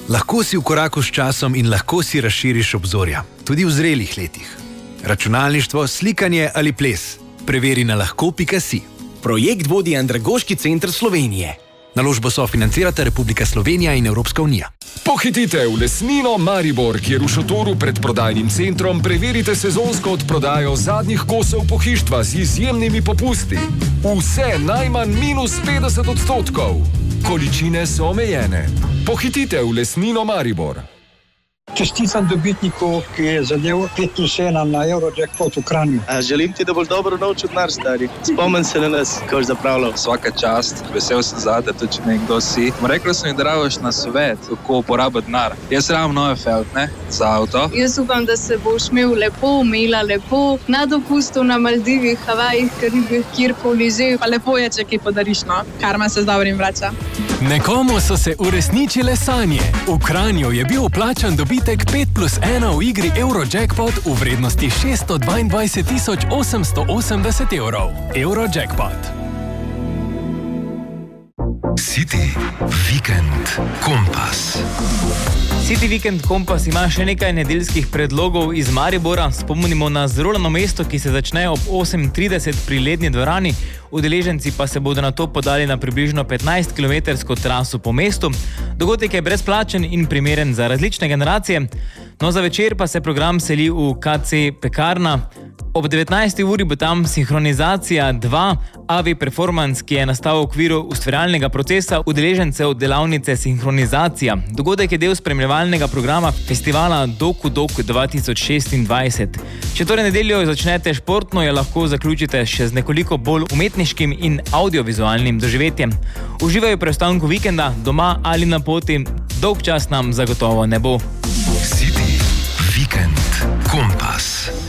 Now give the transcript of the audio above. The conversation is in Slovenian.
Lahko si v koraku s časom in lahko si razširiš obzorja, tudi v zrelih letih. Računalništvo, slikanje ali ples. Preveri na lahko.si. Projekt vodi Andragoški center Slovenije. Naložbo sofinancirata Republika Slovenija in Evropska unija. Pohitite v Lesnino Maribor, kjer v šotoru pred prodajnim centrom preverite sezonsko odprodajo zadnjih kosov pohištva z izjemnimi popusti. Vse najmanj -50%. Količine so omejene. Pohitite v Lesnino Maribor. Čestitam dobitniku, ki je zadev 5+1 na Eurojackpot v Kranju. Želim ti, da boš dobro naučil denar, stari. Spomni se na nas, ko si zapravljal. Svaka čast, vesel sem zate, tudi če nekdo si. Rekla sem, da rabiš na svet, kako uporabiti denar. Jaz rabim Neufeld, ne? Za avto. Jaz upam, da se boš imel lepo, imela lepo, na dopustu na Maldivih, Havajih, Karibih, kjerkoli že. Pa lepo je, če kaj podariš, no? Karma se z dobrim vrača. Nekomu so se uresničile sanje. V Kranju je bil vplačan dobitek 5+1 v igri Eurojackpot v vrednosti 622.880 evrov. Eurojackpot. City Weekend Kompas. City Weekend Kompas ima še nekaj nedeljskih predlogov iz Maribora. Spomnimo na zrolano mesto, ki se začne ob 8:30 pri Ledni dvorani. Udeleženci pa se bodo nato podali na približno 15-kilometrsko traso po mestu. Dogodek je brezplačen in primeren za različne generacije. No, za večer pa se program seli v KC Pekarna. Ob 19. uri bo tam sinhronizacija 2 AV Performance, ki je nastal v okviru ustvarjalnega procesa udeležencev delavnice Sinhronizacija. Dogodek je del spremljevalnega programa festivala Doku 2026. Če torej nedeljo začnete športno, jo lahko zaključite še z nekoliko bolj umetniškim in audiovizualnim doživetjem. Uživajo preostanku vikenda, doma ali na poti, dolg čas nam zagotovo ne bo. City Weekend Kompas.